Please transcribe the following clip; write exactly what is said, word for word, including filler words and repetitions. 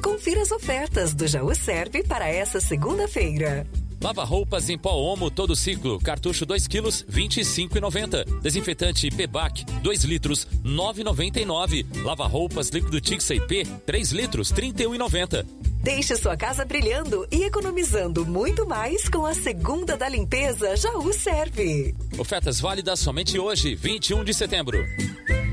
Confira as ofertas do Jaú Serve para essa segunda-feira. Lava roupas em pó Omo todo ciclo, cartucho dois quilos, vinte e cinco reais e noventa centavos. Desinfetante Pebac, dois litros, nove reais e noventa e nove centavos. Lava roupas líquido Tixa I P, três litros, trinta e um reais e noventa centavos. Deixe sua casa brilhando e economizando muito mais com a segunda da limpeza Jaú Serve. Ofertas válidas somente hoje, vinte e um de setembro.